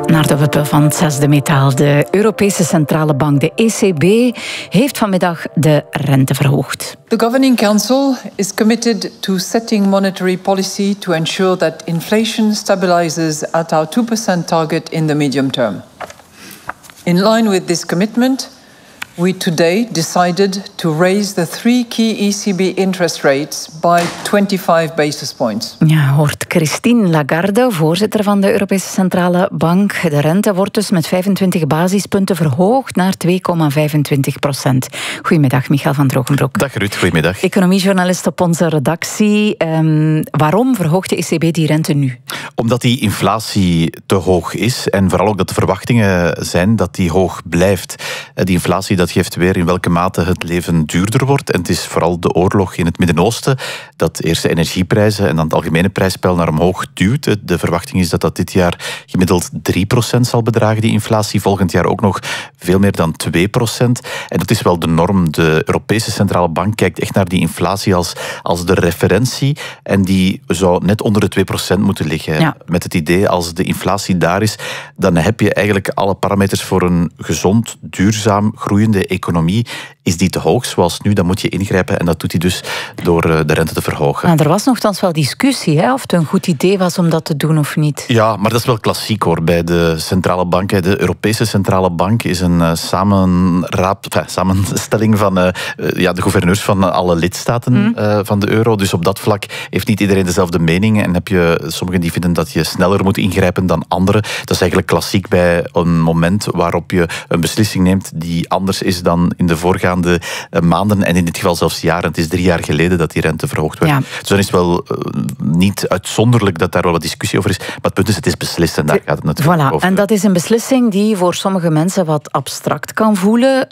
Naar de wippen van het zesde metaal. De Europese Centrale Bank, de ECB, heeft vanmiddag de rente verhoogd. The Governing Council is committed to setting monetary policy to ensure that inflation stabilizes at our 2% target in the medium term. In line with this commitment, we today decided to raise the 3 key ECB interest rates by 25 basis points. Ja, hoort Christine Lagarde, voorzitter van de Europese Centrale Bank. De rente wordt dus met 25 basispunten verhoogd naar 2,25%. Goedemiddag, Michael van Drogenbroek. Dag Ruud, goedemiddag. Economiejournalist op onze redactie. Waarom verhoogt de ECB die rente nu? Omdat die inflatie te hoog is en vooral ook dat de verwachtingen zijn dat die hoog blijft. Die inflatie, dat geeft weer in welke mate het leven duurder wordt. En het is vooral de oorlog in het Midden-Oosten dat eerst de energieprijzen en dan het algemene prijspeil naar omhoog duwt. De verwachting is dat dat dit jaar gemiddeld 3% zal bedragen, die inflatie. Volgend jaar ook nog veel meer dan 2%. En dat is wel de norm. De Europese Centrale Bank kijkt echt naar die inflatie als de referentie. En die zou net onder de 2% moeten liggen. Ja. Met het idee, als de inflatie daar is, dan heb je eigenlijk alle parameters voor een gezond, duurzaam, groeiende economie. Is die te hoog, zoals nu, dan moet je ingrijpen. En dat doet hij dus door de rente te verhogen. Nou, er was nogthans wel discussie, of het een goed idee was om dat te doen of niet. Ja, maar dat is wel klassiek hoor, bij de centrale bank. De Europese Centrale Bank is een samenstelling van de gouverneurs van alle lidstaten van de euro. Dus op dat vlak heeft niet iedereen dezelfde mening. En heb je sommigen die vinden dat je sneller moet ingrijpen dan anderen. Dat is eigenlijk klassiek bij een moment waarop je een beslissing neemt die anders is dan in de voorgaande maanden en in dit geval zelfs jaren. Het is 3 jaar geleden dat die rente verhoogd werd. Ja. Dus dan is het wel niet uitzonderlijk dat daar wel wat discussie over is. Maar het punt is, het is beslist en daar gaat het natuurlijk over. En dat is een beslissing die voor sommige mensen wat abstract kan voelen.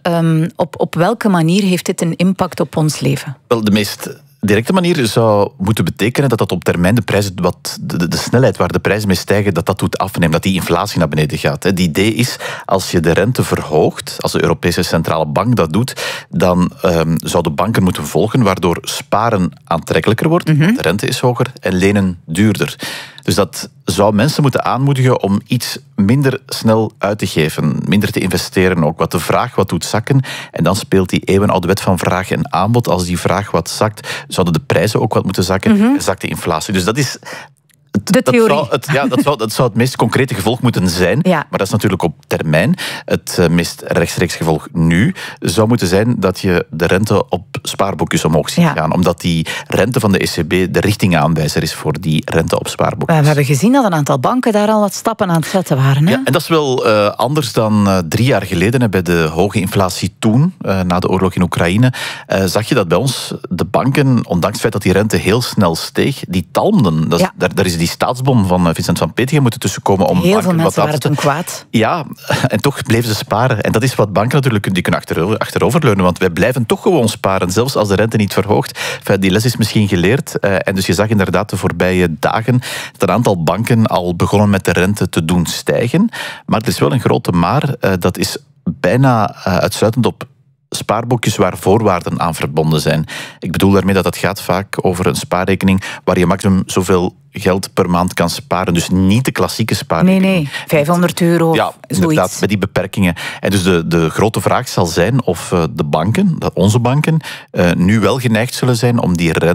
Op welke manier heeft dit een impact op ons leven? Wel, de meest directe manier zou moeten betekenen dat op termijn de prijzen, de snelheid waar de prijzen mee stijgen, dat doet afnemen, dat die inflatie naar beneden gaat. Het idee is, als je de rente verhoogt, als de Europese Centrale Bank dat doet, dan zouden banken moeten volgen, waardoor sparen aantrekkelijker wordt, de rente is hoger, en lenen duurder. Dus dat zou mensen moeten aanmoedigen om iets minder snel uit te geven, minder te investeren ook, wat de vraag wat doet zakken. En dan speelt die eeuwenoude wet van vraag en aanbod. Als die vraag wat zakt, zouden de prijzen ook wat moeten zakken, zakt de inflatie. Dus dat is de theorie. Dat zou het meest concrete gevolg moeten zijn. Ja. Maar dat is natuurlijk op termijn. Het meest rechtstreeks gevolg nu zou moeten zijn dat je de rente op spaarboekjes omhoog ziet gaan. Omdat die rente van de ECB de richtingaanwijzer is voor die rente op spaarboekjes. We hebben gezien dat een aantal banken daar al wat stappen aan het zetten waren. Hè? Ja, en dat is wel anders dan 3 jaar geleden. Bij de hoge inflatie toen, na de oorlog in Oekraïne, zag je dat bij ons de banken, ondanks het feit dat die rente heel snel steeg, die talmden. Daar is die staatsbon van Vincent van Petegem moeten tussenkomen om heel veel mensen waren toen kwaad. Ja, en toch bleven ze sparen. En dat is wat banken natuurlijk, die kunnen achteroverleunen, want wij blijven toch gewoon sparen, zelfs als de rente niet verhoogt. Die les is misschien geleerd. En dus je zag inderdaad de voorbije dagen dat een aantal banken al begonnen met de rente te doen stijgen. Maar er is wel een grote maar. Dat is bijna uitsluitend op spaarboekjes waar voorwaarden aan verbonden zijn. Ik bedoel daarmee dat het gaat vaak over een spaarrekening waar je maximum zoveel geld per maand kan sparen. Dus niet de klassieke spaarrekening. Nee, €500. Ja, inderdaad, met die beperkingen. En dus de grote vraag zal zijn of de banken, onze banken, nu wel geneigd zullen zijn om die rente